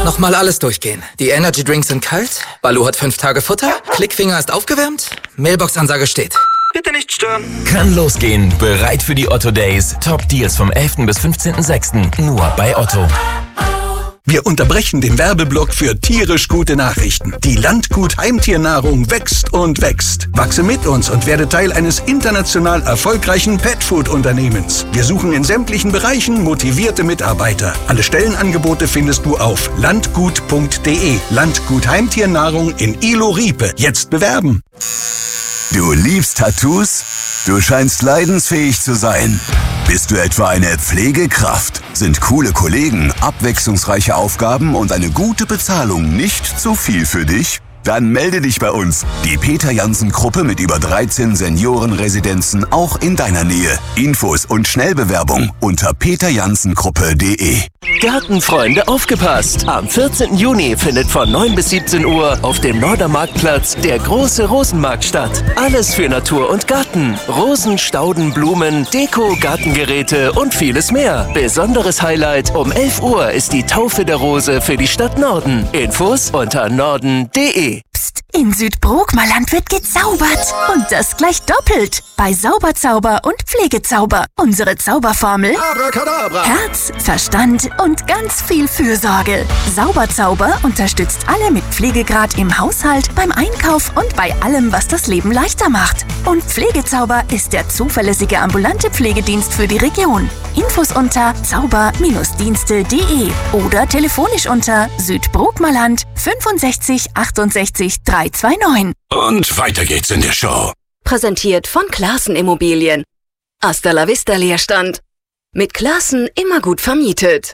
Nochmal alles durchgehen. Die Energy Drinks sind kalt, Baloo hat 5 Tage Futter, Klickfinger ist aufgewärmt, Mailbox-Ansage steht. Bitte nicht stören. Kann losgehen. Bereit für die Otto Days. Top Deals vom 11. bis 15.06. Nur bei Otto. Wir unterbrechen den Werbeblock für tierisch gute Nachrichten. Die Landgut Heimtiernahrung wächst und wächst. Wachse mit uns und werde Teil eines international erfolgreichen Petfood-Unternehmens. Wir suchen in sämtlichen Bereichen motivierte Mitarbeiter. Alle Stellenangebote findest du auf landgut.de. Landgut Heimtiernahrung in Ilo-Riepe. Jetzt bewerben. Du liebst Tattoos? Du scheinst leidensfähig zu sein. Bist du etwa eine Pflegekraft? Sind coole Kollegen, abwechslungsreiche Aufgaben und eine gute Bezahlung nicht zu viel für dich? Dann melde dich bei uns. Die Peter-Jansen-Gruppe mit über 13 Seniorenresidenzen auch in deiner Nähe. Infos und Schnellbewerbung unter peterjansengruppe.de. Gartenfreunde, aufgepasst! Am 14. Juni findet von 9 bis 17 Uhr auf dem Nordermarktplatz der große Rosenmarkt statt. Alles für Natur und Garten. Rosen, Stauden, Blumen, Deko, Gartengeräte und vieles mehr. Besonderes Highlight: um 11 Uhr ist die Taufe der Rose für die Stadt Norden. Infos unter norden.de. Psst, in Südbrookmerland wird gezaubert. Und das gleich doppelt. Bei Sauberzauber und Pflegezauber. Unsere Zauberformel: Abracadabra. Herz, Verstand und ganz viel Fürsorge. Sauberzauber unterstützt alle mit Pflegegrad im Haushalt, beim Einkauf und bei allem, was das Leben leichter macht. Und Pflegezauber ist der zuverlässige ambulante Pflegedienst für die Region. Infos unter zauber-dienste.de oder telefonisch unter Südbrookmerland 65 68 329. Und weiter geht's in der Show. Präsentiert von Classen Immobilien. Hasta la vista Leerstand. Mit Classen immer gut vermietet.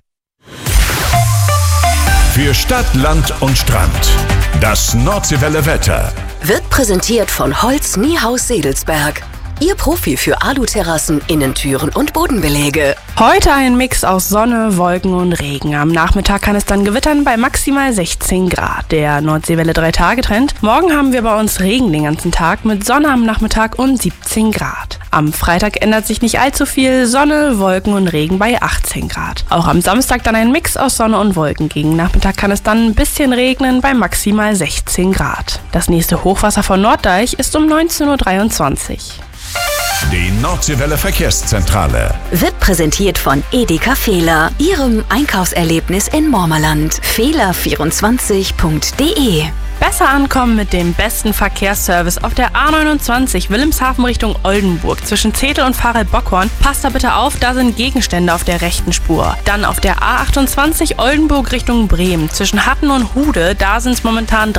Für Stadt, Land und Strand. Das Nordseewelle Wetter. Wird präsentiert von Holz Niehaus Sedelsberg. Ihr Profi für Aluterrassen, Innentüren und Bodenbelege. Heute ein Mix aus Sonne, Wolken und Regen. Am Nachmittag kann es dann gewittern bei maximal 16 Grad. Der Nordseewelle 3-Tage-Trend. Morgen haben wir bei uns Regen den ganzen Tag mit Sonne am Nachmittag und 17 Grad. Am Freitag ändert sich nicht allzu viel. Sonne, Wolken und Regen bei 18 Grad. Auch am Samstag dann ein Mix aus Sonne und Wolken. Gegen Nachmittag kann es dann ein bisschen regnen bei maximal 16 Grad. Das nächste Hochwasser von Norddeich ist um 19.23 Uhr. Die Nordseewelle Verkehrszentrale. Wird präsentiert von Edeka Fehler, Ihrem Einkaufserlebnis in Mormerland. Fehler24.de. Besser ankommen mit dem besten Verkehrsservice auf der A29 Wilhelmshaven Richtung Oldenburg zwischen Zetel und Pfarrei-Bockhorn. Passt da bitte auf, da sind Gegenstände auf der rechten Spur. Dann auf der A28 Oldenburg Richtung Bremen zwischen Hatten und Hude, da sind es momentan